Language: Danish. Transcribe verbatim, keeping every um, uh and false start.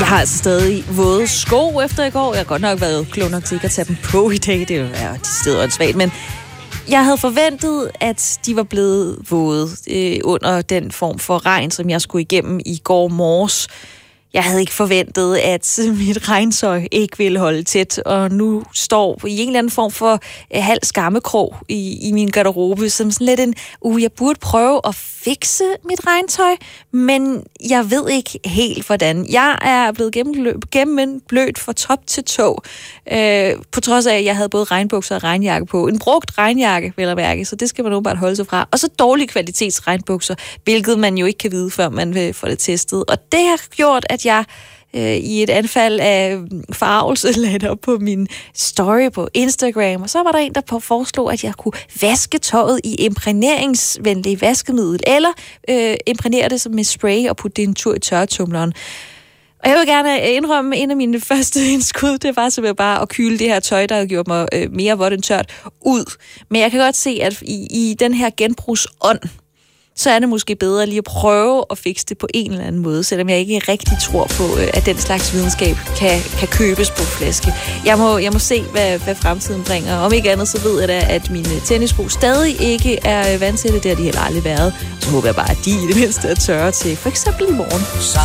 Jeg har altså stadig våde sko efter i går. Jeg har godt nok været klog nok til ikke at tage dem på i dag. Det er de steder svagt, men jeg havde forventet, at de var blevet våde øh, under den form for regn, som jeg skulle igennem i går morges. Jeg havde ikke forventet, at mit regntøj ikke ville holde tæt, og nu står i en eller anden form for eh, halv skammekrog i, i min garderobe, som sådan lidt en, uh, jeg burde prøve at fikse mit regntøj, men jeg ved ikke helt, hvordan. Jeg er blevet gennemblødt fra top til tå, øh, på trods af, at jeg havde både regnbukser og regnjakke på. En brugt regnjakke, vel at mærke, så det skal man åbenbart holde sig fra. Og så dårlige kvalitets regnbukser, hvilket man jo ikke kan vide, før man vil få det testet. Og det har gjort, at jeg øh, i et anfald af forarvelse lagde det op på min story på Instagram, og så var der en, der foreslog, at jeg kunne vaske tøjet i imprægneringsvenlig vaskemiddel, eller øh, imprægnere det som med spray og putte det en tur i tørretumleren. Og jeg vil gerne indrømme, en af mine første indskud, det var simpelthen bare at kyle det her tøj, der har gjort mig øh, mere vådt end tørt, ud. Men jeg kan godt se, at i, i den her genbrugsånd, så er det måske bedre lige at prøve at fikse det på en eller anden måde, selvom jeg ikke rigtig tror på, at den slags videnskab kan, kan købes på flaske. Jeg må, jeg må se, hvad, hvad fremtiden bringer. Om ikke andet, så ved jeg da, at mine tennissko stadig ikke er vandtætte. Det har de heller aldrig været. Så håber jeg bare, at de i det mindste er tørre til for eksempel i morgen.